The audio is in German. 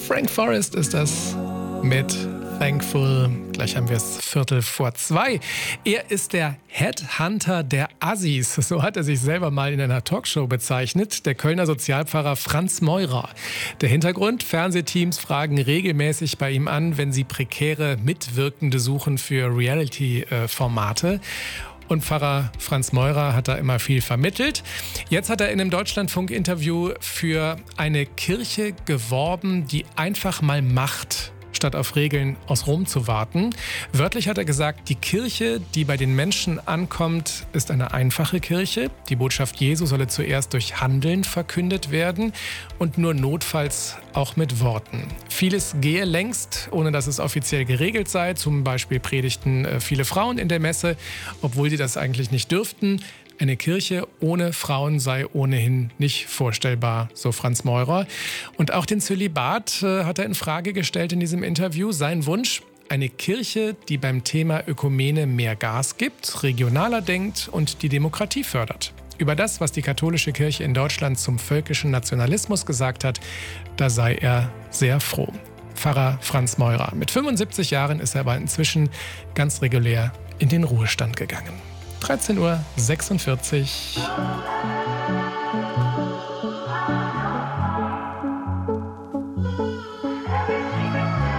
Frank Forrest ist das mit Thankful. Gleich haben wir es 1:15. Er ist der Headhunter der Assis. So hat er sich selber mal in einer Talkshow bezeichnet. Der Kölner Sozialpfarrer Franz Meurer. Der Hintergrund: Fernsehteams fragen regelmäßig bei ihm an, wenn sie prekäre Mitwirkende suchen für Reality-Formate. Und Pfarrer Franz Meurer hat da immer viel vermittelt. Jetzt hat er in einem Deutschlandfunk-Interview für eine Kirche geworben, die einfach mal macht, statt auf Regeln aus Rom zu warten. Wörtlich hat er gesagt, die Kirche, die bei den Menschen ankommt, ist eine einfache Kirche. Die Botschaft Jesu solle zuerst durch Handeln verkündet werden und nur notfalls auch mit Worten. Vieles gehe längst, ohne dass es offiziell geregelt sei. Zum Beispiel predigten viele Frauen in der Messe, obwohl sie das eigentlich nicht dürften. Eine Kirche ohne Frauen sei ohnehin nicht vorstellbar, so Franz Meurer. Und auch den Zölibat hat er in Frage gestellt in diesem Interview. Sein Wunsch: eine Kirche, die beim Thema Ökumene mehr Gas gibt, regionaler denkt und die Demokratie fördert. Über das, was die katholische Kirche in Deutschland zum völkischen Nationalismus gesagt hat, da sei er sehr froh. Pfarrer Franz Meurer. Mit 75 Jahren ist er aber inzwischen ganz regulär in den Ruhestand gegangen. 13:46 Uhr.